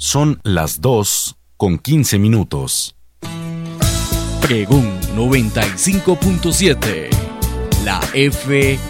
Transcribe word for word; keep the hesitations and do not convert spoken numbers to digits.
Son las dos con quince minutos. Pregún noventa y cinco punto siete. La F